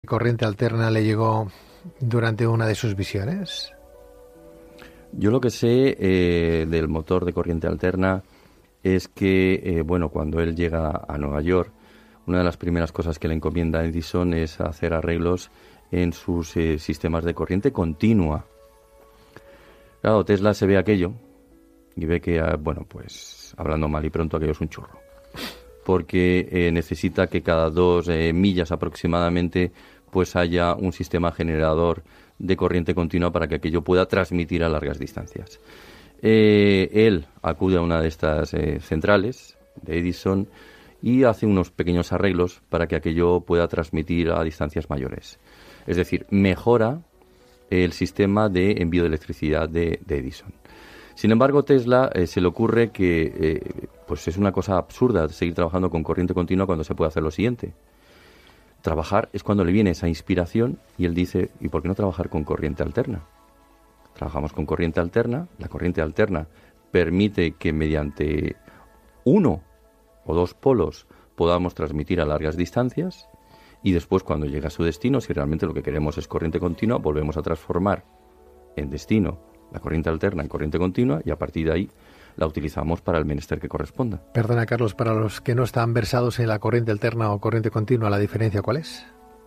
corriente alterna le llegó durante una de sus visiones? Yo lo que sé del motor de corriente alterna es que, cuando él llega a Nueva York, una de las primeras cosas que le encomienda a Edison es hacer arreglos en sus sistemas de corriente continua. Claro, Tesla se ve aquello y ve que, hablando mal y pronto, aquello es un churro. Porque necesita que cada 2 millas aproximadamente pues haya un sistema generador de corriente continua para que aquello pueda transmitir a largas distancias. Él acude a una de estas centrales de Edison y hace unos pequeños arreglos para que aquello pueda transmitir a distancias mayores. Es decir, mejora el sistema de envío de electricidad de Edison. Sin embargo, Tesla se le ocurre que es una cosa absurda seguir trabajando con corriente continua cuando se puede hacer lo siguiente. Trabajar es cuando le viene esa inspiración y él dice, ¿y por qué no trabajar con corriente alterna? Trabajamos con corriente alterna. La corriente alterna permite que mediante 1 o 2 polos podamos transmitir a largas distancias y después, cuando llega a su destino, si realmente lo que queremos es corriente continua, volvemos a transformar en destino la corriente alterna en corriente continua y a partir de ahí la utilizamos para el menester que corresponda. Perdona, Carlos, para los que no están versados en la corriente alterna o corriente continua, ¿la diferencia cuál es?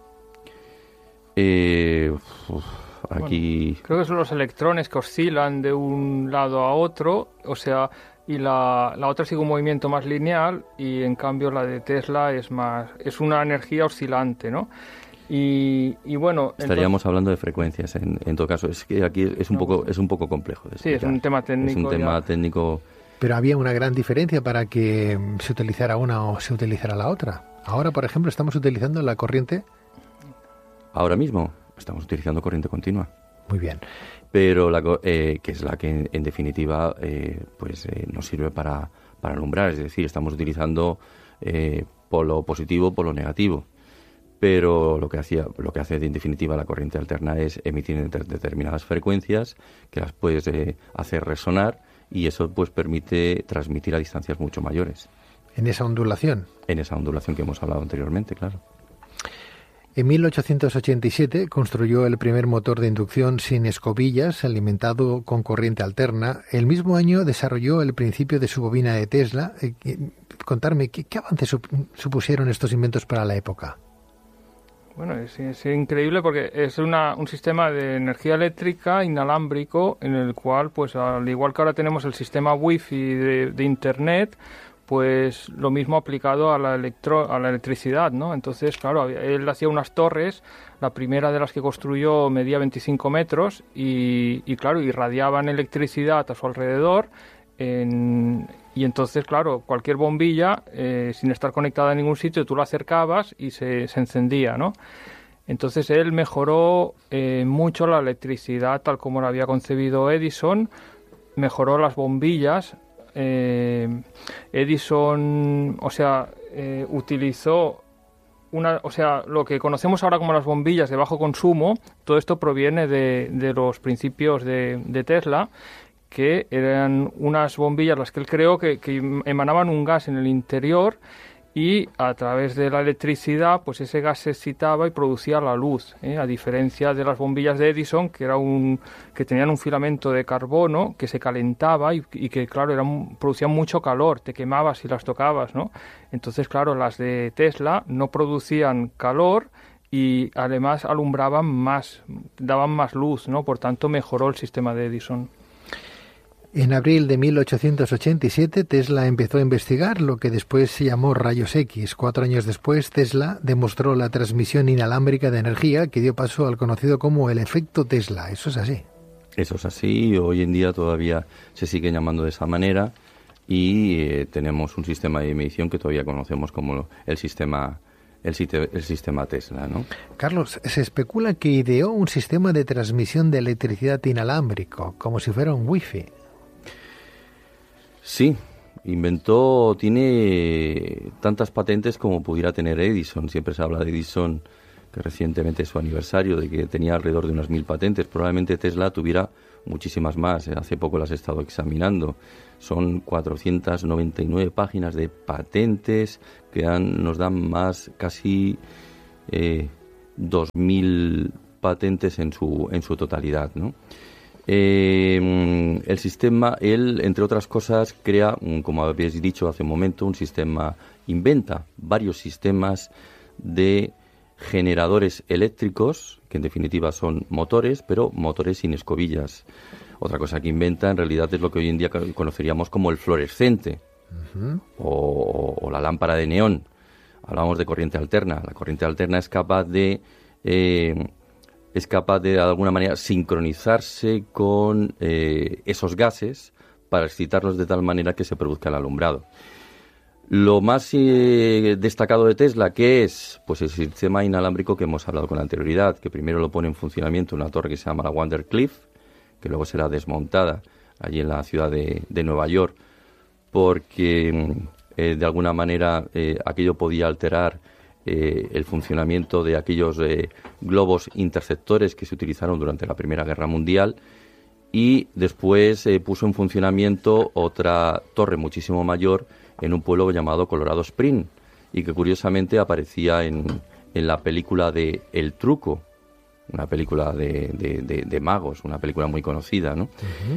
Aquí... creo que son los electrones que oscilan de un lado a otro, y la otra sigue un movimiento más lineal, y en cambio la de Tesla es una energía oscilante, ¿no? Y bueno, estaríamos hablando de frecuencias en todo caso. Es que aquí es un poco complejo de explicar. Sí, es un tema técnico. Es un tema técnico. Pero había una gran diferencia para que se utilizara una o se utilizara la otra. Ahora, por ejemplo, estamos utilizando la corriente. Ahora mismo estamos utilizando corriente continua. Muy bien. Pero que es la que en definitiva nos sirve para alumbrar. Es decir, estamos utilizando polo positivo, polo negativo. Pero lo que hace en definitiva la corriente alterna es emitir determinadas frecuencias que las puedes hacer resonar y eso pues permite transmitir a distancias mucho mayores. ¿En esa ondulación? En esa ondulación que hemos hablado anteriormente, claro. En 1887 construyó el primer motor de inducción sin escobillas alimentado con corriente alterna. El mismo año desarrolló el principio de su bobina de Tesla. Contarme, ¿qué avances supusieron estos inventos para la época? Bueno, es increíble porque es un sistema de energía eléctrica inalámbrico en el cual, pues al igual que ahora tenemos el sistema Wi-Fi de Internet, pues lo mismo aplicado a la electricidad, ¿no? Entonces, claro, él hacía unas torres, la primera de las que construyó medía 25 metros y claro, irradiaban electricidad a su alrededor. Y entonces, claro, cualquier bombilla, sin estar conectada a ningún sitio, tú la acercabas y se encendía, ¿no? Entonces él mejoró mucho la electricidad tal como la había concebido Edison, mejoró las bombillas. Edison, utilizó lo que conocemos ahora como las bombillas de bajo consumo. Todo esto proviene de los principios de Tesla, que eran unas bombillas las que él creó que emanaban un gas en el interior y a través de la electricidad pues ese gas se excitaba y producía la luz, a diferencia de las bombillas de Edison que tenían un filamento de carbono que se calentaba y que claro producían mucho calor, te quemabas si las tocabas, ¿no? Entonces claro, las de Tesla no producían calor y además alumbraban más, daban más luz, ¿no? Por tanto mejoró el sistema de Edison. En abril de 1887, Tesla empezó a investigar lo que después se llamó rayos X. 4 años después, Tesla demostró la transmisión inalámbrica de energía que dio paso al conocido como el efecto Tesla. ¿Eso es así? Eso es así. Hoy en día todavía se sigue llamando de esa manera y tenemos un sistema de medición que todavía conocemos como el sistema Tesla, ¿no? Carlos, se especula que ideó un sistema de transmisión de electricidad inalámbrico, como si fuera un Wi-Fi. Sí, tiene tantas patentes como pudiera tener Edison. Siempre se habla de Edison, que recientemente es su aniversario, de que tenía alrededor de unas 1000 patentes. Probablemente Tesla tuviera muchísimas más. Hace poco las he estado examinando. Son 499 páginas de patentes que nos dan más casi 2.000 patentes en su totalidad, ¿no? El sistema, él, entre otras cosas, crea, como habéis dicho hace un momento, inventa varios sistemas de generadores eléctricos, que en definitiva son motores, pero motores sin escobillas. Otra cosa que inventa, en realidad, es lo que hoy en día conoceríamos como el fluorescente, o la lámpara de neón. Hablamos de corriente alterna. La corriente alterna es capaz de alguna manera sincronizarse con esos gases para excitarlos de tal manera que se produzca el alumbrado. Lo más destacado de Tesla, ¿qué es? Pues el sistema inalámbrico que hemos hablado con anterioridad, que primero lo pone en funcionamiento una torre que se llama la Wardenclyffe, que luego será desmontada allí en la ciudad de Nueva York, porque de alguna manera aquello podía alterar el funcionamiento de aquellos globos interceptores que se utilizaron durante la Primera Guerra Mundial, y después puso en funcionamiento otra torre muchísimo mayor en un pueblo llamado Colorado Springs, y que curiosamente aparecía en la película de El Truco, una película de magos, una película muy conocida, ¿no?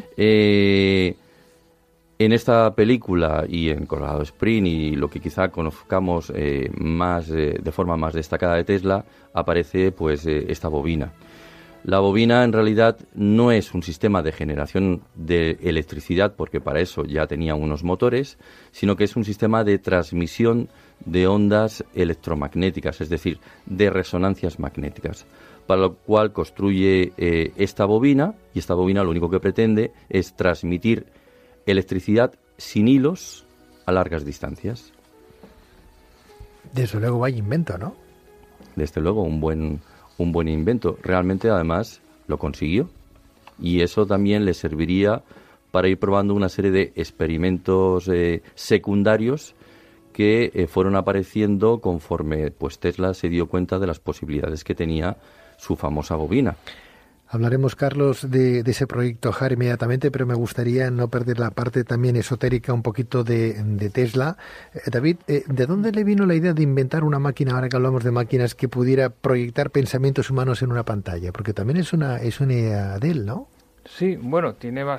En esta película y en Colorado Springs, y lo que quizá conozcamos más de forma más destacada de Tesla, aparece pues esta bobina. La bobina en realidad no es un sistema de generación de electricidad, porque para eso ya tenía unos motores, sino que es un sistema de transmisión de ondas electromagnéticas, es decir, de resonancias magnéticas, para lo cual construye esta bobina, y esta bobina lo único que pretende es transmitir electricidad sin hilos a largas distancias. Desde luego vaya invento, ¿no? Desde luego, un buen invento. Realmente, además, lo consiguió. Y eso también le serviría para ir probando una serie de experimentos secundarios que fueron apareciendo conforme pues Tesla se dio cuenta de las posibilidades que tenía su famosa bobina. Hablaremos, Carlos, de ese proyecto HAR inmediatamente, pero me gustaría no perder la parte también esotérica un poquito de Tesla. David, ¿de dónde le vino la idea de inventar una máquina, ahora que hablamos de máquinas, que pudiera proyectar pensamientos humanos en una pantalla? Porque también es una idea de él, ¿no? Sí, bueno,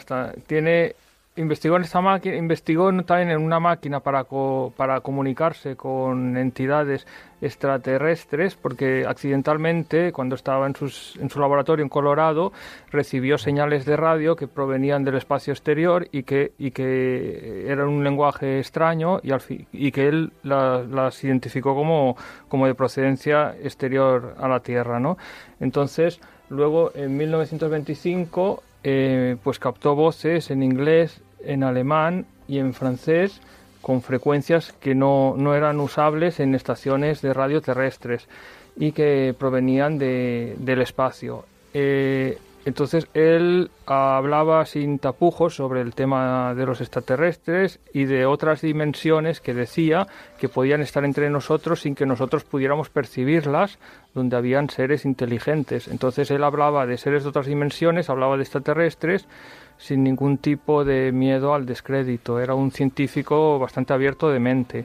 investigó en esta máquina, investigó también en una máquina para comunicarse con entidades extraterrestres, porque accidentalmente, cuando estaba en su laboratorio en Colorado, recibió señales de radio que provenían del espacio exterior y que eran un lenguaje extraño, y que él las identificó como de procedencia exterior a la Tierra, ¿no? Entonces, luego, en 1925, pues captó voces en inglés, en alemán y en francés con frecuencias que no eran usables en estaciones de radio terrestres y que provenían del espacio. Entonces él hablaba sin tapujos sobre el tema de los extraterrestres y de otras dimensiones que decía que podían estar entre nosotros sin que nosotros pudiéramos percibirlas, donde habían seres inteligentes. Entonces él hablaba de seres de otras dimensiones, hablaba de extraterrestres sin ningún tipo de miedo al descrédito. Era un científico bastante abierto de mente.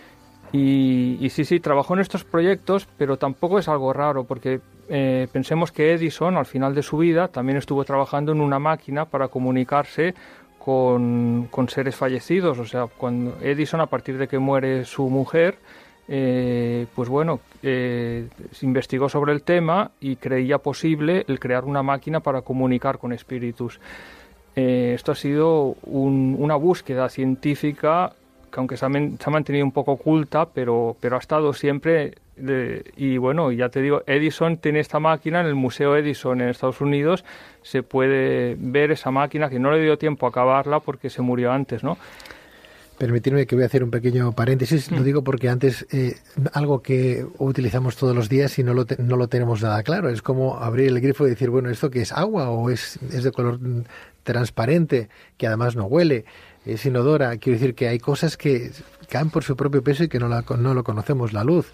Y sí, trabajó en estos proyectos, pero tampoco es algo raro, porque pensemos que Edison, al final de su vida, también estuvo trabajando en una máquina para comunicarse con seres fallecidos. O sea, cuando Edison, a partir de que muere su mujer, pues bueno, se investigó sobre el tema y creía posible el crear una máquina para comunicar con espíritus. Esto ha sido una búsqueda científica que, aunque se ha mantenido un poco oculta, pero ha estado siempre. Y bueno, ya te digo, Edison tiene esta máquina en el Museo Edison en Estados Unidos. Se puede ver esa máquina, que no le dio tiempo a acabarla porque se murió antes, ¿no? Permitidme que voy a hacer un pequeño paréntesis. Lo digo porque antes algo que utilizamos todos los días y no lo tenemos nada claro. Es como abrir el grifo y decir, bueno, ¿esto qué es? ¿Agua o es de color transparente, que además no huele, es inodora? Quiero decir que hay cosas que caen por su propio peso y que no lo conocemos. La luz,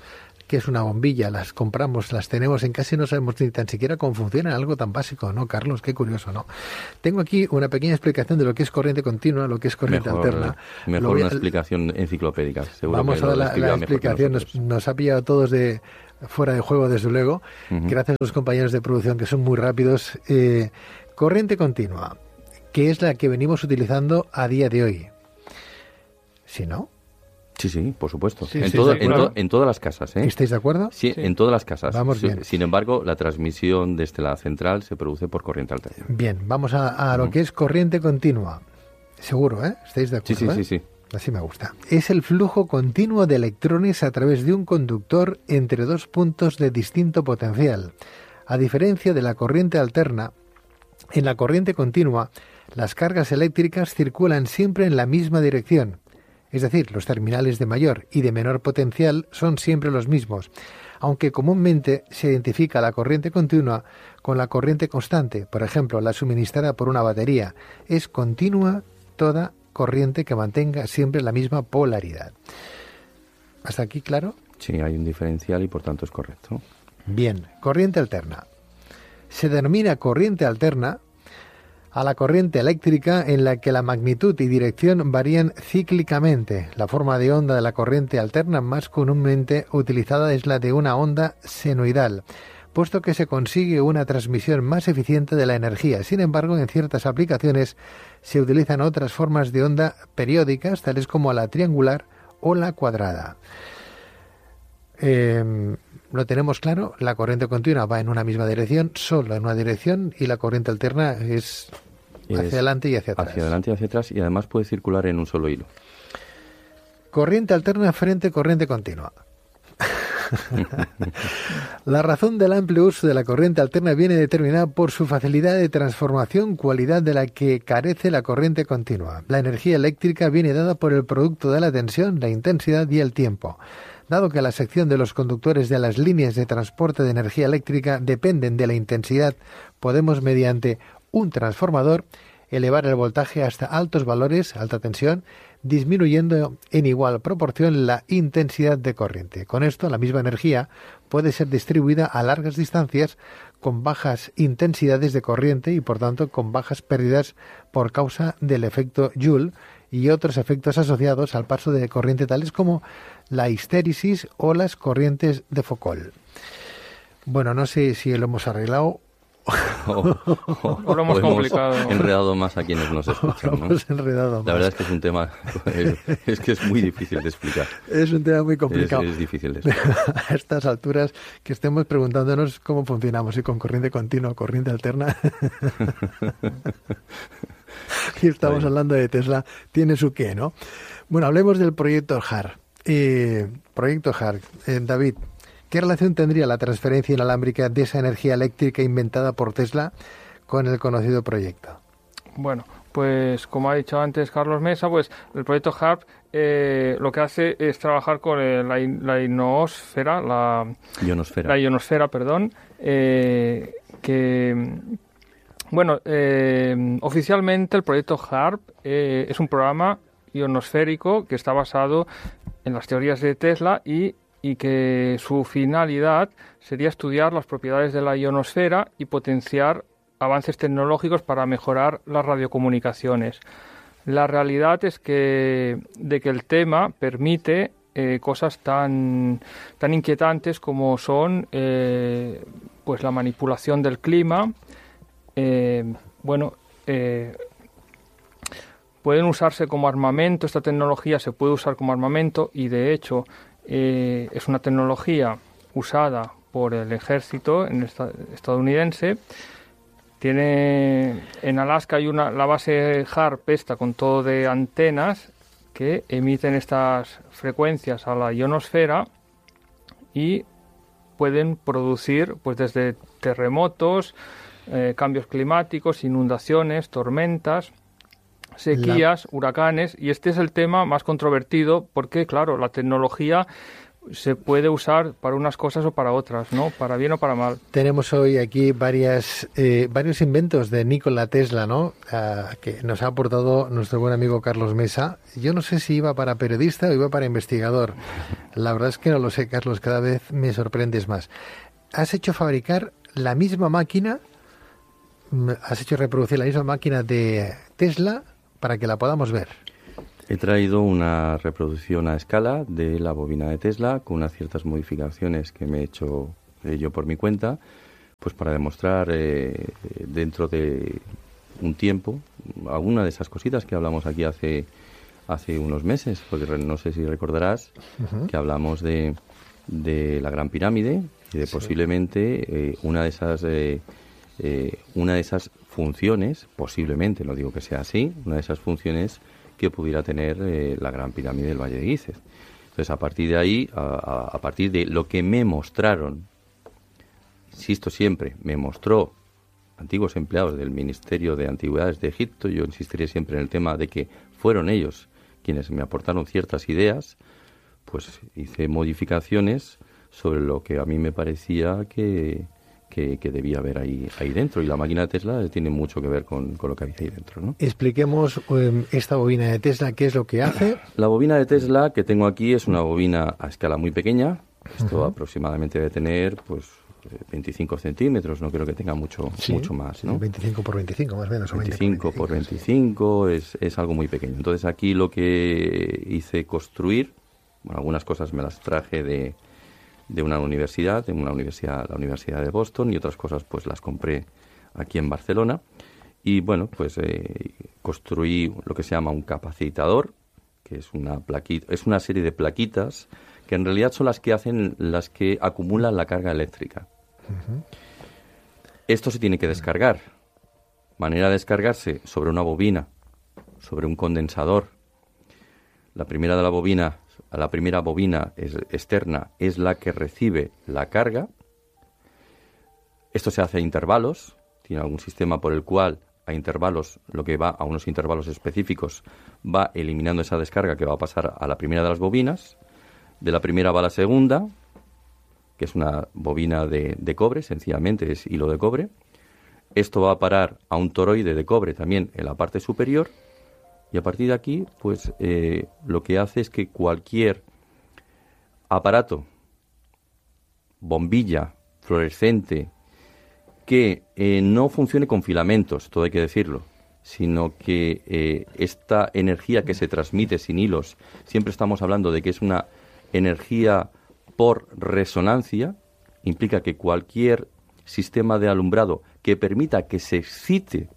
que es una bombilla, las compramos, las tenemos en casa y no sabemos ni tan siquiera cómo funciona, algo tan básico, ¿no, Carlos? Qué curioso, ¿no? Tengo aquí una pequeña explicación de lo que es corriente continua, lo que es corriente alterna. Mejor una explicación enciclopédica, seguro. Vamos a dar la explicación, nos ha pillado a todos de fuera de juego, desde luego. Gracias a los compañeros de producción que son muy rápidos. Corriente continua, que es la que venimos utilizando a día de hoy. ¿Sí, no? Sí, por supuesto. Sí, en todas las casas. ¿Estáis de acuerdo? Sí, en todas las casas. Vamos bien. Sin embargo, la transmisión desde la central se produce por corriente alterna. Bien, vamos a lo que es corriente continua. Seguro, ¿eh? ¿Estáis de acuerdo? Sí. Así me gusta. Es el flujo continuo de electrones a través de un conductor entre dos puntos de distinto potencial. A diferencia de la corriente alterna, en la corriente continua, las cargas eléctricas circulan siempre en la misma dirección. Es decir, los terminales de mayor y de menor potencial son siempre los mismos, aunque comúnmente se identifica la corriente continua con la corriente constante, por ejemplo, la suministrada por una batería. Es continua toda corriente que mantenga siempre la misma polaridad. ¿Hasta aquí claro? Sí, hay un diferencial y por tanto es correcto. Bien, corriente alterna. Se denomina corriente alterna a la corriente eléctrica en la que la magnitud y dirección varían cíclicamente. La forma de onda de la corriente alterna más comúnmente utilizada es la de una onda senoidal, puesto que se consigue una transmisión más eficiente de la energía. Sin embargo, en ciertas aplicaciones se utilizan otras formas de onda periódicas, tales como la triangular o la cuadrada. ¿Lo tenemos claro? La corriente continua va en una misma dirección, solo en una dirección, y la corriente alterna es hacia adelante y hacia atrás. Hacia adelante y hacia atrás, y además puede circular en un solo hilo. Corriente alterna frente corriente continua. La razón del amplio uso de la corriente alterna viene determinada por su facilidad de transformación, cualidad de la que carece la corriente continua. La energía eléctrica viene dada por el producto de la tensión, la intensidad y el tiempo. Dado que la sección de los conductores de las líneas de transporte de energía eléctrica dependen de la intensidad, podemos, mediante un transformador, elevar el voltaje hasta altos valores, alta tensión, disminuyendo en igual proporción la intensidad de corriente. Con esto, la misma energía puede ser distribuida a largas distancias con bajas intensidades de corriente y, por tanto, con bajas pérdidas por causa del efecto Joule y otros efectos asociados al paso de corriente, tales como la histéresis o las corrientes de Foucault. Bueno, no sé si lo hemos arreglado o lo hemos complicado. Enredado más a quienes nos escuchan, ¿no? La verdad es que es un tema que es muy difícil de explicar. Es un tema muy complicado. Es difícil de explicar. A estas alturas que estemos preguntándonos cómo funcionamos, si con corriente continua o corriente alterna. Y estamos hablando de Tesla, tiene su qué, ¿no? Bueno, hablemos del proyecto HARP. David, ¿qué relación tendría la transferencia inalámbrica de esa energía eléctrica inventada por Tesla con el conocido proyecto? Bueno, pues como ha dicho antes Carlos Mesa, pues el proyecto HARP lo que hace es trabajar con la ionosfera, oficialmente el proyecto HARP es un programa ionosférico que está basado en las teorías de Tesla y que su finalidad sería estudiar las propiedades de la ionosfera y potenciar avances tecnológicos para mejorar las radiocomunicaciones. La realidad es que el tema permite cosas tan inquietantes como son pues la manipulación del clima. Pueden usarse como armamento. Esta tecnología se puede usar como armamento y de hecho es una tecnología usada por el ejército estadounidense. En Alaska hay la base HARP con todo de antenas que emiten estas frecuencias a la ionosfera y pueden producir pues desde terremotos, cambios climáticos, inundaciones, tormentas, sequías, huracanes, y este es el tema más controvertido porque, claro, la tecnología se puede usar para unas cosas o para otras, ¿no? Para bien o para mal. Tenemos hoy aquí varios inventos de Nikola Tesla, ¿no? Que nos ha aportado nuestro buen amigo Carlos Mesa. Yo no sé si iba para periodista o iba para investigador. La verdad es que no lo sé, Carlos, cada vez me sorprendes más. Has hecho fabricar la misma máquina, has hecho reproducir la misma máquina de Tesla para que la podamos ver. He traído una reproducción a escala de la bobina de Tesla con unas ciertas modificaciones que me he hecho yo por mi cuenta, pues para demostrar dentro de un tiempo alguna de esas cositas que hablamos aquí hace unos meses, porque no sé si recordarás que hablamos de la Gran Pirámide y de posiblemente una de esas funciones, posiblemente, no digo que sea así, una de esas funciones que pudiera tener la Gran Pirámide del Valle de Guízez. Entonces, a partir de ahí, a partir de lo que me mostraron, insisto siempre, me mostró antiguos empleados del Ministerio de Antigüedades de Egipto, yo insistiré siempre en el tema de que fueron ellos quienes me aportaron ciertas ideas, pues hice modificaciones sobre lo que a mí me parecía que debía haber ahí dentro, y la máquina de Tesla tiene mucho que ver con lo que había ahí dentro, ¿no? Expliquemos esta bobina de Tesla, ¿qué es lo que hace? La bobina de Tesla que tengo aquí es una bobina a escala muy pequeña. Esto aproximadamente debe tener pues 25 centímetros, no creo que tenga mucho más, ¿no? 25 por 25 más o menos. 25 por 25 es algo muy pequeño. Entonces aquí lo que hice construir, bueno, algunas cosas me las traje de la Universidad de Boston, y otras cosas pues las compré aquí en Barcelona. Y bueno, pues construí lo que se llama un capacitador, que es una serie de plaquitas que en realidad son las que acumulan la carga eléctrica. Esto se tiene que descargar. Manera de descargarse: sobre una bobina, sobre un condensador. La primera bobina externa es la que recibe la carga. Esto se hace a intervalos. Tiene algún sistema por el cual a intervalos, lo que va a unos intervalos específicos, va eliminando esa descarga que va a pasar a la primera de las bobinas. De la primera va a la segunda, que es una bobina de cobre, sencillamente es hilo de cobre. Esto va a parar a un toroide de cobre también en la parte superior. Y a partir de aquí, pues lo que hace es que cualquier aparato, bombilla, fluorescente, que no funcione con filamentos, todo hay que decirlo, sino que esta energía que se transmite sin hilos, siempre estamos hablando de que es una energía por resonancia, implica que cualquier sistema de alumbrado que permita que se excite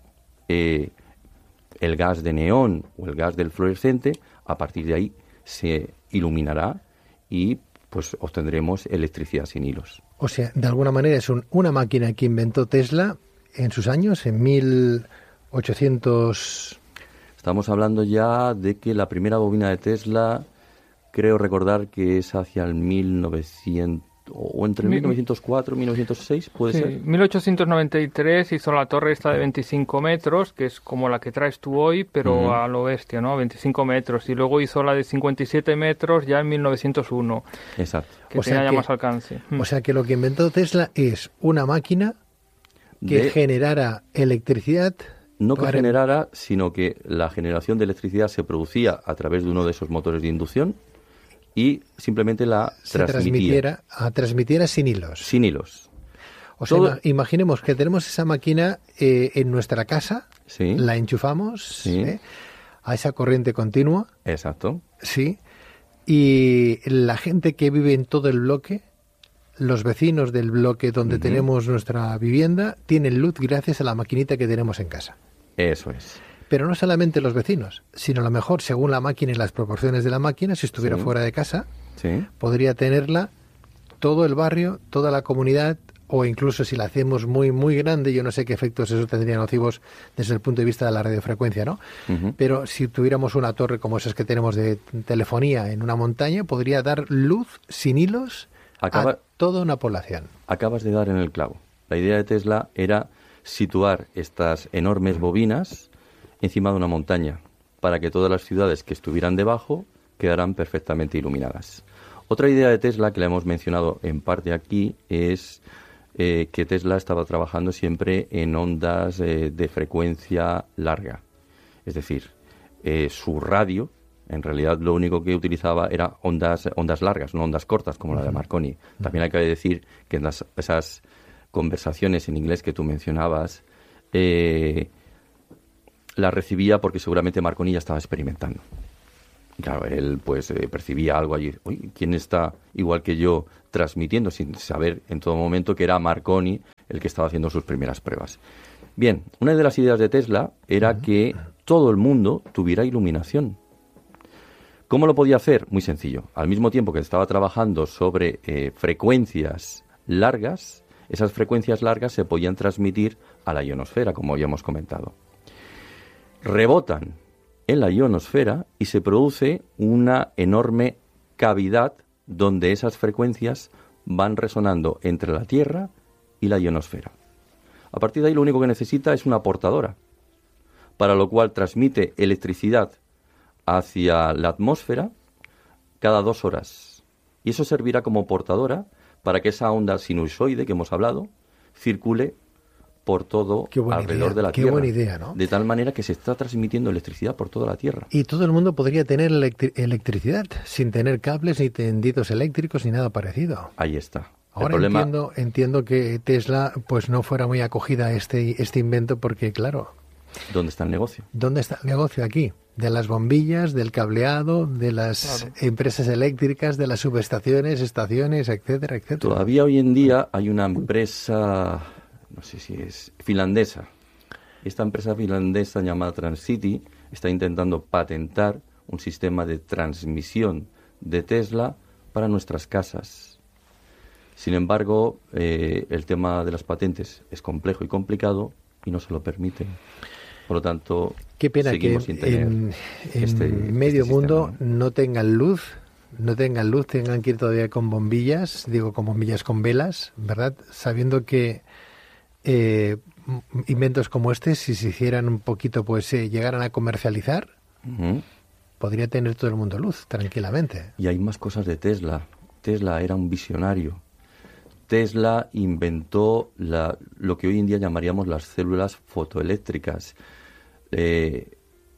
el gas de neón o el gas del fluorescente, a partir de ahí se iluminará y pues obtendremos electricidad sin hilos. O sea, de alguna manera es una máquina que inventó Tesla en sus años, en 1800... Estamos hablando ya de que la primera bobina de Tesla, creo recordar que es hacia el 1900, o entre 1904 y 1906, ¿puede ser? 1893 hizo la torre esta de 25 metros, que es como la que traes tú hoy, pero a lo bestia, ¿no? 25 metros. Y luego hizo la de 57 metros ya en 1901. Exacto. Que tenía ya más alcance. O sea que lo que inventó Tesla es una máquina que generara electricidad. No que generara, sino que la generación de electricidad se producía a través de uno de esos motores de inducción y simplemente la transmitiera sin hilos. Sin hilos. O sea, imaginemos que tenemos esa máquina en nuestra casa, sí, la enchufamos, sí, a esa corriente continua. Exacto. Sí. Y la gente que vive en todo el bloque, los vecinos del bloque donde tenemos nuestra vivienda, tienen luz gracias a la maquinita que tenemos en casa. Eso es. Pero no solamente los vecinos, sino a lo mejor, según la máquina y las proporciones de la máquina, si estuviera fuera de casa, podría tenerla todo el barrio, toda la comunidad, o incluso si la hacemos muy, muy grande, yo no sé qué efectos eso tendría nocivos desde el punto de vista de la radiofrecuencia, ¿no? Pero si tuviéramos una torre como esas que tenemos de telefonía en una montaña, podría dar luz sin hilos a toda una población. Acabas de dar en el clavo. La idea de Tesla era situar estas enormes bobinas encima de una montaña, para que todas las ciudades que estuvieran debajo quedaran perfectamente iluminadas. Otra idea de Tesla, que la hemos mencionado en parte aquí, es que Tesla estaba trabajando siempre en ondas de frecuencia larga. Es decir, su radio, en realidad lo único que utilizaba era ondas largas, no ondas cortas como la de Marconi. También hay que decir que en esas conversaciones en inglés que tú mencionabas, la recibía porque seguramente Marconi ya estaba experimentando. Claro, él pues percibía algo allí. Uy, ¿quién está igual que yo transmitiendo? Sin saber en todo momento que era Marconi el que estaba haciendo sus primeras pruebas. Bien, una de las ideas de Tesla era que todo el mundo tuviera iluminación. ¿Cómo lo podía hacer? Muy sencillo. Al mismo tiempo que estaba trabajando sobre frecuencias largas, esas frecuencias largas se podían transmitir a la ionosfera, como habíamos comentado. Rebotan en la ionosfera y se produce una enorme cavidad donde esas frecuencias van resonando entre la Tierra y la ionosfera. A partir de ahí lo único que necesita es una portadora, para lo cual transmite electricidad hacia la atmósfera cada 2 horas. Y eso servirá como portadora para que esa onda sinusoide que hemos hablado circule por todo alrededor de la Tierra. Qué buena idea, ¿no? De tal manera que se está transmitiendo electricidad por toda la Tierra. Y todo el mundo podría tener electricidad sin tener cables ni tendidos eléctricos ni nada parecido. Ahí está. Ahora entiendo que Tesla pues no fuera muy acogida a este invento porque, claro... ¿Dónde está el negocio? ¿Dónde está el negocio aquí? De las bombillas, del cableado, de las empresas eléctricas, de las subestaciones, estaciones, etcétera, etcétera. Todavía hoy en día hay una empresa, no sé si es finlandesa. Esta empresa finlandesa llamada Transcity está intentando patentar un sistema de transmisión de Tesla para nuestras casas. Sin embargo, el tema de las patentes es complejo y complicado y no se lo permiten. Por lo tanto, qué pena seguimos que sin tener en medio mundo no tengan luz, tengan que ir todavía con bombillas, con velas, ¿verdad? Sabiendo que inventos como este, si se hicieran un poquito, pues llegaran a comercializar, podría tener todo el mundo luz, tranquilamente. Y hay más cosas de Tesla. Tesla era un visionario. Tesla inventó lo que hoy en día llamaríamos las células fotoeléctricas. El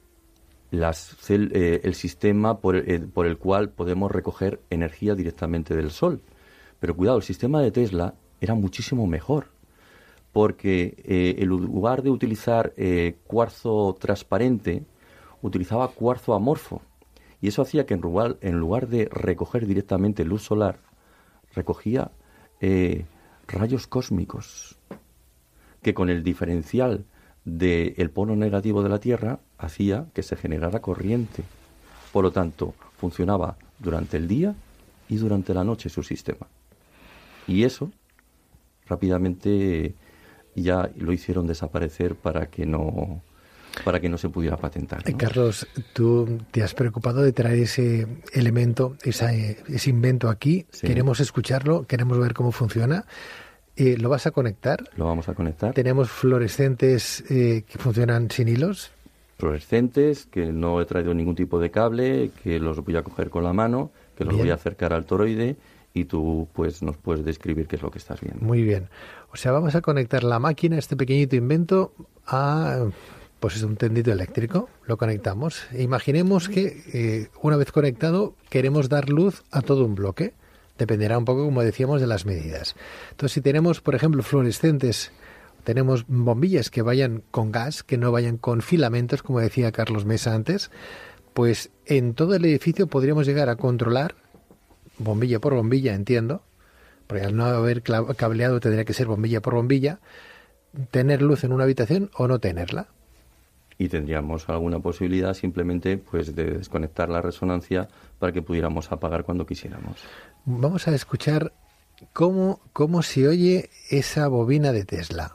sistema por el cual podemos recoger energía directamente del Sol. Pero cuidado, el sistema de Tesla era muchísimo mejor, porque en lugar de utilizar cuarzo transparente, utilizaba cuarzo amorfo. Y eso hacía que en lugar de recoger directamente luz solar, recogía rayos cósmicos, que con el diferencial del polo negativo de la Tierra hacía que se generara corriente. Por lo tanto, funcionaba durante el día y durante la noche su sistema. Y eso rápidamente ya lo hicieron desaparecer para que no se pudiera patentar, ¿no? Carlos, tú te has preocupado de traer ese elemento, ese invento aquí. Sí. Queremos escucharlo, queremos ver cómo funciona. ¿Lo vas a conectar? Lo vamos a conectar. Tenemos fluorescentes que funcionan sin hilos. Fluorescentes, que no he traído ningún tipo de cable, que los voy a coger con la mano, que los voy a acercar al toroide y tú pues nos puedes describir qué es lo que estás viendo. Muy bien. O sea, vamos a conectar la máquina, este pequeñito invento, a... pues es un tendido eléctrico, lo conectamos. Imaginemos que una vez conectado queremos dar luz a todo un bloque. Dependerá un poco, como decíamos, de las medidas. Entonces, si tenemos, por ejemplo, fluorescentes, tenemos bombillas que vayan con gas, que no vayan con filamentos, como decía Carlos Mesa antes, pues en todo el edificio podríamos llegar a controlar, bombilla por bombilla, entiendo, porque al no haber cableado tendría que ser bombilla por bombilla, tener luz en una habitación o no tenerla. Y tendríamos alguna posibilidad simplemente pues de desconectar la resonancia para que pudiéramos apagar cuando quisiéramos. Vamos a escuchar cómo se oye esa bobina de Tesla.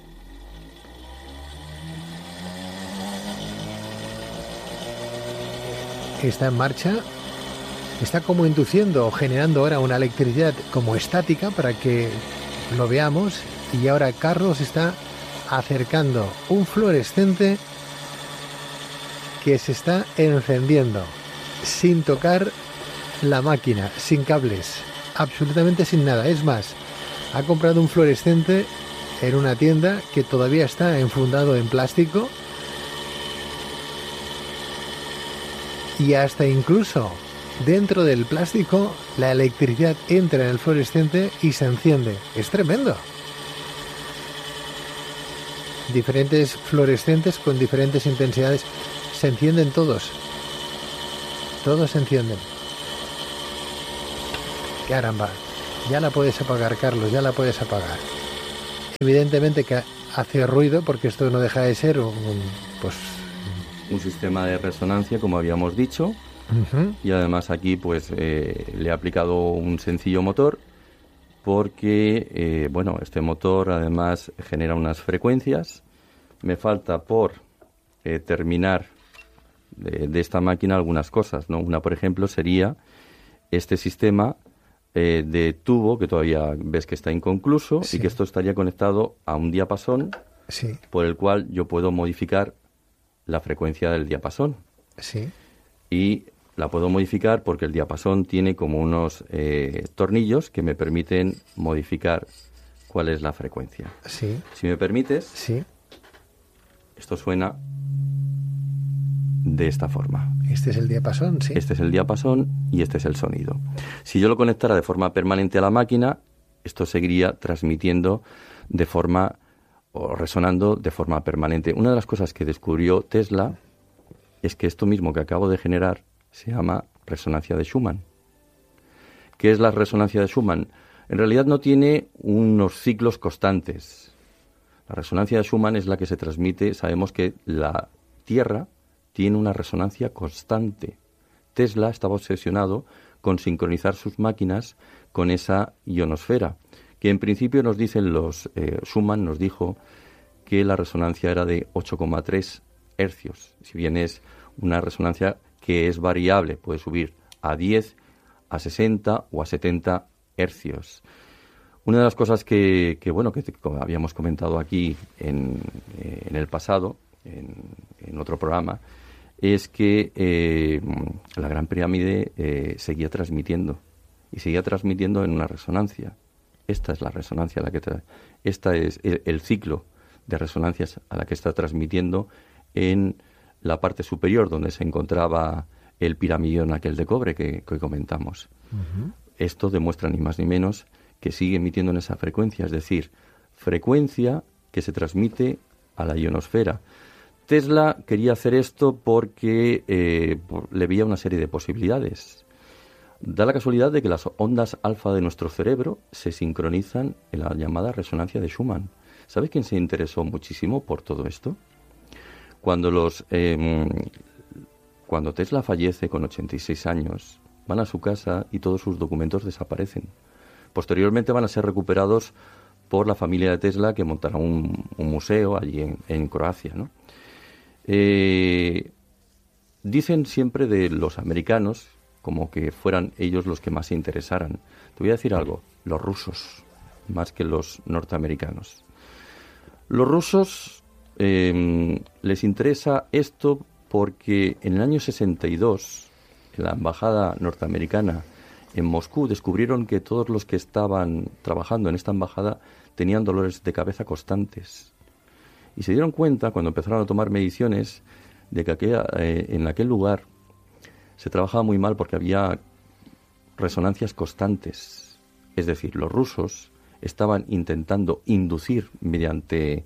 Está en marcha, está como induciendo o generando ahora una electricidad como estática para que lo veamos, y ahora Carlos está acercando un fluorescente que se está encendiendo sin tocar la máquina, sin cables, absolutamente sin nada. Es más, ha comprado un fluorescente en una tienda que todavía está enfundado en plástico y hasta incluso dentro del plástico la electricidad entra en el fluorescente y se enciende. Es tremendo. Diferentes fluorescentes con diferentes intensidades se encienden todos. Todos se encienden. Caramba, ya la puedes apagar, Carlos, ya la puedes apagar. Evidentemente que hace ruido porque esto no deja de ser un sistema de resonancia, como habíamos dicho. Uh-huh. Y además aquí pues le he aplicado un sencillo motor porque este motor además genera unas frecuencias. Me falta por terminar de esta máquina algunas cosas, ¿no? Una, por ejemplo, sería este sistema de tubo que todavía ves que está inconcluso, sí, y que esto estaría conectado a un diapasón, sí, por el cual yo puedo modificar la frecuencia del diapasón. Sí. Y la puedo modificar porque el diapasón tiene como unos tornillos que me permiten modificar cuál es la frecuencia. Sí. Si me permites, sí, esto suena de esta forma. Este es el diapasón, sí. Este es el diapasón y este es el sonido. Si yo lo conectara de forma permanente a la máquina, esto seguiría transmitiendo de forma o resonando de forma permanente. Una de las cosas que descubrió Tesla es que esto mismo que acabo de generar se llama resonancia de Schumann. ¿Qué es la resonancia de Schumann? En realidad no tiene unos ciclos constantes. La resonancia de Schumann es la que se transmite. Sabemos que la Tierra tiene una resonancia constante. Tesla estaba obsesionado con sincronizar sus máquinas con esa ionosfera, que en principio nos dicen Schumann nos dijo que la resonancia era de 8,3 hercios, si bien es una resonancia que es variable, puede subir a 10, a 60 o a 70 hercios. Una de las cosas que habíamos comentado aquí en el pasado, en otro programa, es que la Gran Pirámide seguía transmitiendo en una resonancia. Esta es la resonancia a la que esta es el ciclo de resonancias a la que está transmitiendo en la parte superior donde se encontraba el piramidón aquel de cobre que comentamos. Uh-huh. Esto demuestra ni más ni menos que sigue emitiendo en esa frecuencia, es decir, frecuencia que se transmite a la ionosfera. Tesla quería hacer esto porque le veía una serie de posibilidades. Da la casualidad de que las ondas alfa de nuestro cerebro se sincronizan en la llamada resonancia de Schumann. ¿Sabes quién se interesó muchísimo por todo esto? Cuando Tesla fallece con 86 años, van a su casa y todos sus documentos desaparecen. Posteriormente van a ser recuperados por la familia de Tesla, que montará un museo allí en Croacia, ¿no? Dicen siempre de los americanos como que fueran ellos los que más se interesaran. Te voy a decir algo, los rusos, más que los norteamericanos. Los rusos les interesa esto porque en el año 62, en la embajada norteamericana en Moscú, descubrieron que todos los que estaban trabajando en esta embajada tenían dolores de cabeza constantes. Y se dieron cuenta, cuando empezaron a tomar mediciones, de que en aquel lugar se trabajaba muy mal porque había resonancias constantes. Es decir, los rusos estaban intentando inducir mediante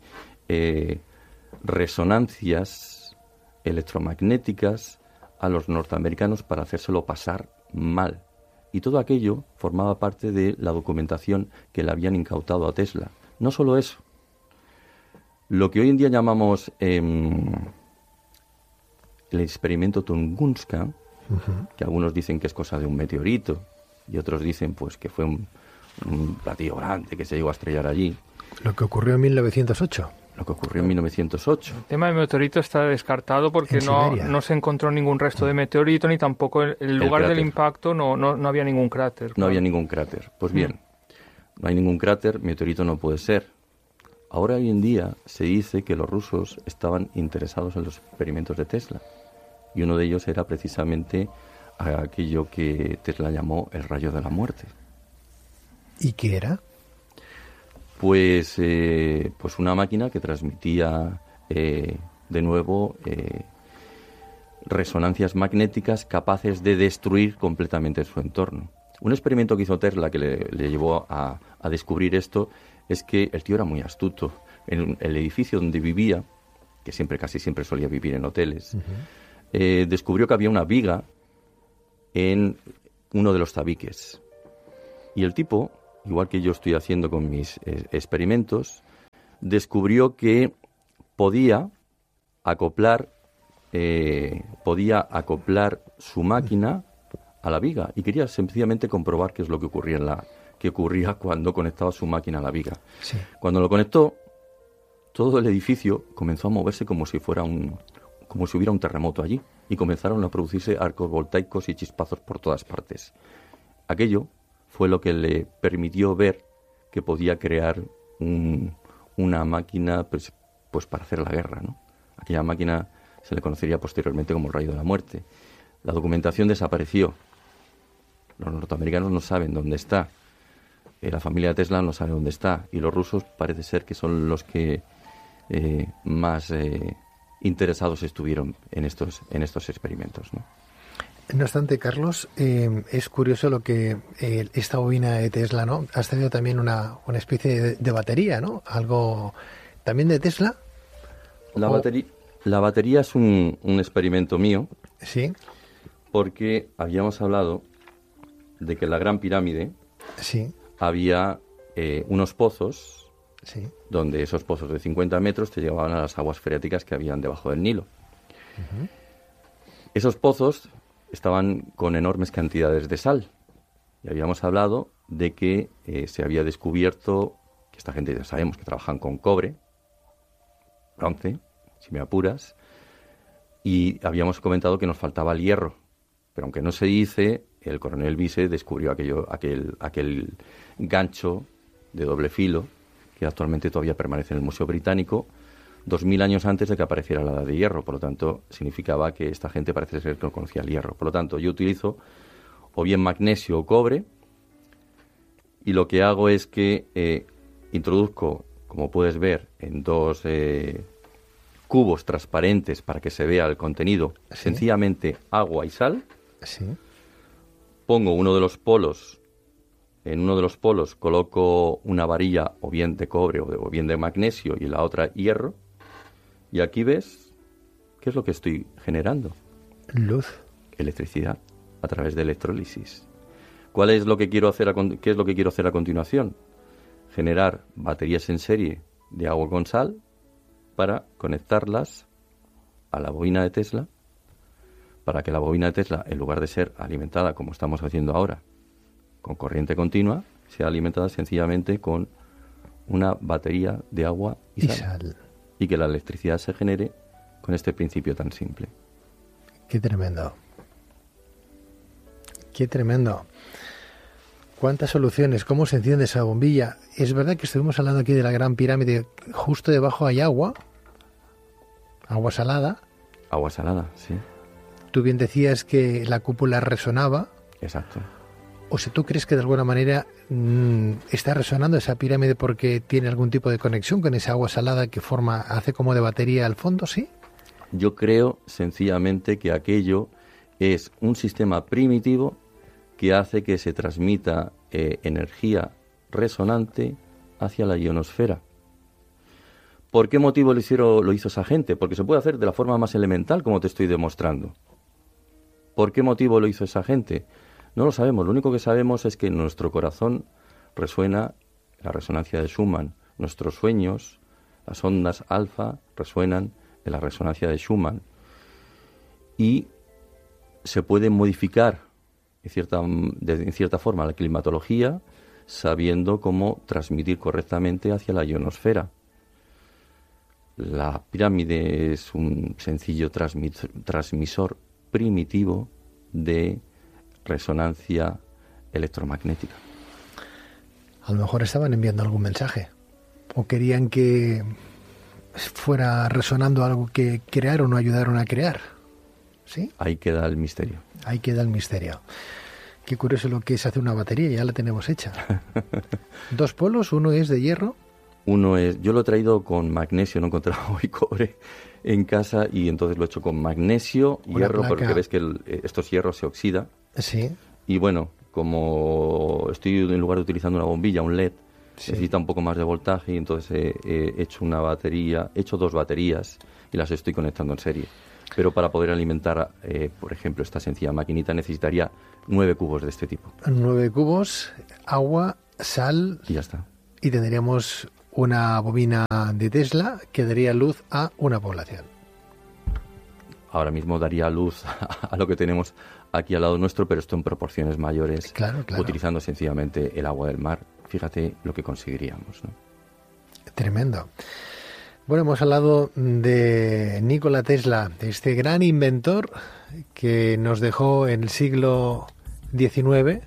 resonancias electromagnéticas a los norteamericanos para hacérselo pasar mal. Y todo aquello formaba parte de la documentación que le habían incautado a Tesla. No solo eso. Lo que hoy en día llamamos el experimento Tunguska, uh-huh, que algunos dicen que es cosa de un meteorito y otros dicen pues que fue un platillo grande que se llegó a estrellar allí. Lo que ocurrió en 1908. Lo que ocurrió en 1908. El tema del meteorito está descartado porque no se encontró ningún resto de meteorito, ni tampoco el lugar del impacto no había ningún cráter. No había ningún cráter. Pues bien, no hay ningún cráter, meteorito no puede ser. Ahora, hoy en día, se dice que los rusos estaban interesados en los experimentos de Tesla. Y uno de ellos era precisamente a aquello que Tesla llamó el rayo de la muerte. ¿Y qué era? Pues una máquina que transmitía de nuevo resonancias magnéticas capaces de destruir completamente su entorno. Un experimento que hizo Tesla que le llevó a descubrir esto es que el tío era muy astuto. En el edificio donde vivía, que casi siempre solía vivir en hoteles, descubrió que había una viga en uno de los tabiques. Y el tipo, igual que yo estoy haciendo con mis experimentos, descubrió que podía acoplar su máquina a la viga y quería sencillamente comprobar qué es lo que ocurría cuando conectaba su máquina a la viga. Sí. Cuando lo conectó, todo el edificio comenzó a moverse como si hubiera un terremoto allí y comenzaron a producirse arcos voltaicos y chispazos por todas partes. Aquello fue lo que le permitió ver que podía crear una máquina pues para hacer la guerra, ¿no? Aquella máquina se le conocería posteriormente como el rayo de la muerte. La documentación desapareció. Los norteamericanos no saben dónde está. La familia de Tesla no sabe dónde está. Y los rusos parece ser que son los que más interesados estuvieron en estos experimentos, ¿no? No obstante, Carlos, es curioso lo que esta bobina de Tesla, ¿no? Has tenido también una especie de batería, ¿no? Algo también de Tesla. La batería es un experimento mío. Sí. Porque habíamos hablado de que en la Gran Pirámide sí. había unos pozos, sí. donde esos pozos de 50 metros te llevaban a las aguas freáticas que habían debajo del Nilo. Uh-huh. Esos pozos estaban con enormes cantidades de sal. Y habíamos hablado de que se había descubierto, que esta gente ya sabemos que trabajan con cobre, bronce, si me apuras, y habíamos comentado que nos faltaba el hierro. Pero aunque no se dice, el coronel Vise descubrió aquel gancho de doble filo que actualmente todavía permanece en el Museo Británico 2000 años antes de que apareciera la edad de hierro. Por lo tanto, significaba que esta gente parece ser que no conocía el hierro. Por lo tanto, yo utilizo o bien magnesio o cobre y lo que hago es que introduzco, como puedes ver, en dos cubos transparentes para que se vea el contenido, ¿sí? Sencillamente agua y sal. Sí. Pongo en uno de los polos coloco una varilla o bien de cobre o bien de magnesio y la otra hierro. Y aquí ves, ¿qué es lo que estoy generando? Luz. Electricidad a través de electrólisis. ¿Qué es lo que quiero hacer a continuación? Generar baterías en serie de agua con sal para conectarlas a la bobina de Tesla, para que la bobina de Tesla, en lugar de ser alimentada como estamos haciendo ahora, con corriente continua, sea alimentada sencillamente con una batería de agua y sal. Y que la electricidad se genere con este principio tan simple. Qué tremendo. Qué tremendo. ¿Cuántas soluciones? ¿Cómo se enciende esa bombilla? Es verdad que estuvimos hablando aquí de la Gran Pirámide. Justo debajo hay agua. Agua salada. Agua salada, sí. Tú bien decías que la cúpula resonaba. Exacto. O sea, ¿tú crees que de alguna manera está resonando esa pirámide porque tiene algún tipo de conexión con esa agua salada que hace como de batería al fondo, sí? Yo creo sencillamente que aquello es un sistema primitivo que hace que se transmita energía resonante hacia la ionosfera. ¿Por qué motivo lo hizo esa gente? Porque se puede hacer de la forma más elemental, como te estoy demostrando. ¿Por qué motivo lo hizo esa gente? No lo sabemos. Lo único que sabemos es que en nuestro corazón resuena la resonancia de Schumann. Nuestros sueños, las ondas alfa, resuenan en la resonancia de Schumann. Y se puede modificar en cierta forma la climatología sabiendo cómo transmitir correctamente hacia la ionosfera. La pirámide es un sencillo transmisor primitivo de resonancia electromagnética. A lo mejor estaban enviando algún mensaje o querían que fuera resonando algo que crearon o ayudaron a crear. ¿Sí? Ahí queda el misterio. Ahí queda el misterio. Qué curioso lo que es hacer una batería, ya la tenemos hecha. 2 polos, uno es de hierro. Yo lo he traído con magnesio, no encontraba hoy cobre en casa, y entonces lo he hecho con magnesio, hierro, porque ves que estos hierros se oxidan. Sí. Y bueno, como estoy en lugar de utilizando una bombilla, un LED, necesita un poco más de voltaje, y entonces he hecho una batería, he hecho 2 baterías y las estoy conectando en serie. Pero para poder alimentar, por ejemplo, esta sencilla maquinita necesitaría 9 cubos de este tipo. 9 cubos, agua, sal. Y ya está. Y tendríamos una bobina de Tesla que daría luz a una población. Ahora mismo daría luz a lo que tenemos aquí al lado nuestro, pero esto en proporciones mayores, claro. Utilizando sencillamente el agua del mar. Fíjate lo que conseguiríamos, ¿no? Tremendo. Bueno, hemos hablado de Nikola Tesla, de este gran inventor que nos dejó en el siglo XIX.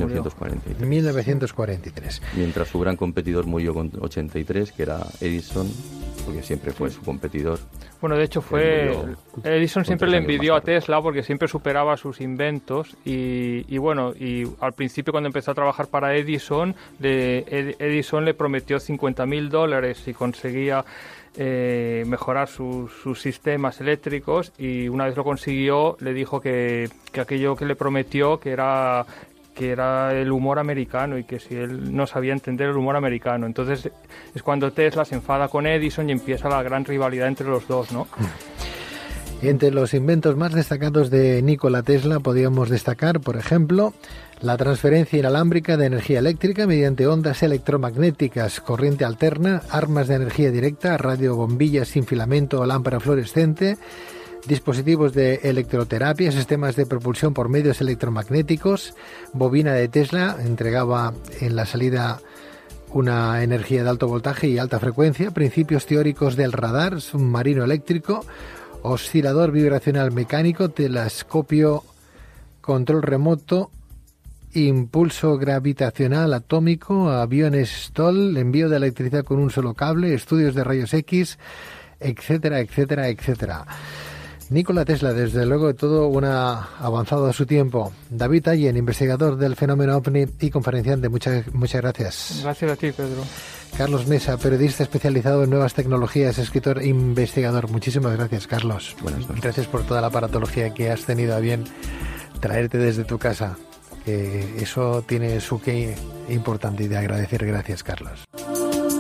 1943. Mientras su gran competidor murió con 83, que era Edison, porque siempre fue su competidor. Bueno, de hecho Edison siempre le envidió a Tesla porque siempre superaba sus inventos y bueno, y al principio cuando empezó a trabajar para Edison le prometió $50,000 si conseguía mejorar sus sistemas eléctricos, y una vez lo consiguió le dijo que aquello que le prometió que era el humor americano, y que si él no sabía entender el humor americano. Entonces es cuando Tesla se enfada con Edison y empieza la gran rivalidad entre los dos, ¿no? Entre los inventos más destacados de Nikola Tesla podríamos destacar, por ejemplo, la transferencia inalámbrica de energía eléctrica mediante ondas electromagnéticas, corriente alterna, armas de energía directa, radiobombillas sin filamento o lámpara fluorescente, dispositivos de electroterapia, sistemas de propulsión por medios electromagnéticos, bobina de Tesla, entregaba en la salida una energía de alto voltaje y alta frecuencia, principios teóricos del radar, submarino eléctrico, oscilador vibracional mecánico, telescopio, control remoto, impulso gravitacional atómico, aviones STOL, envío de electricidad con un solo cable, estudios de rayos X, etcétera, etcétera, etcétera. Nikola Tesla, desde luego, todo un avanzado a su tiempo. David Allen, investigador del fenómeno OVNI y conferenciante, muchas gracias. Gracias a ti, Pedro. Carlos Mesa, periodista especializado en nuevas tecnologías, escritor e investigador. Muchísimas gracias, Carlos. Buenas noches. Gracias por toda la aparatología que has tenido a bien traerte desde tu casa. Eso tiene su qué importante y de agradecer. Gracias, Carlos.